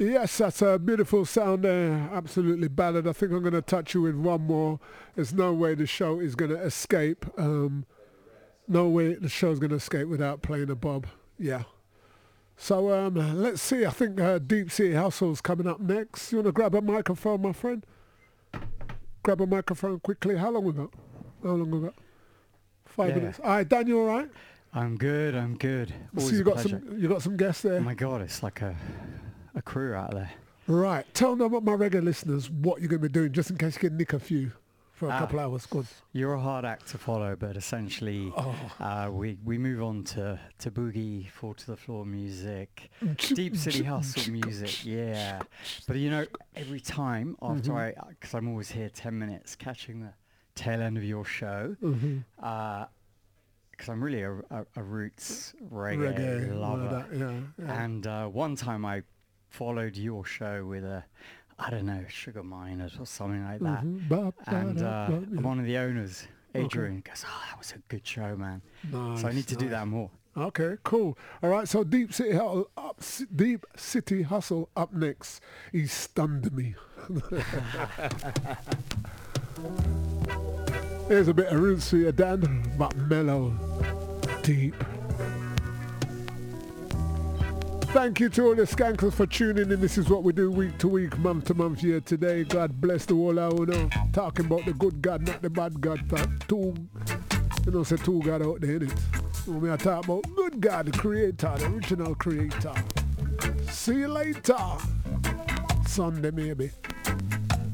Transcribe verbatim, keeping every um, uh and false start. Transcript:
Yes, that's a beautiful sound there. Absolutely ballad. I think I'm going to touch you with one more. There's no way the show is going to escape. Um, no way the show's going to escape without playing a bob. Yeah. So um, let's see. I think uh, Deep City Hustle's coming up next. You want to grab a microphone, my friend? Grab a microphone quickly. How long we got? How long we got? Five yeah. minutes. All right, Dan, you all right? I'm good. I'm good. Always so you a got pleasure. some. You got some guests there. Oh my God, it's like a a crew out there. Right. Tell them, my regular listeners, what you're going to be doing, just in case you can nick a few for a Ah, couple hours. Go on. You're a hard act to follow, but essentially, Oh. uh, we we move on to to boogie, fall to the floor music, deep city hustle music. Yeah, but you know, every time after Mhm. I, because I'm always here ten minutes, catching the tail end of your show. Mm-hmm. Uh, because I'm really a, a, a roots reggae, Reggae, all lover. of that, yeah, yeah. And uh, one time I followed your show with a, I don't know, Sugar Miners or something like that. Mhm. Ba- ba- And da- uh, ba- I'm yeah. one of the owners, Okay. Adrian, goes, oh, that was a good show, man. Nice, So I need to do nice. that more. Okay, cool. All right, so Deep City Hustle up, S- Deep City Hustle up next. He stunned me. Here's a bit of roots for you, Dan, but mellow, deep. Thank you to all the skankers for tuning in. This is what we do week to week, month to month, year today. God bless the whole I know. Talking about the good God, not the bad God. But two, you know, say two God out there, innit? When we are talking about good God, the creator, the original creator. See you later. Sunday, maybe.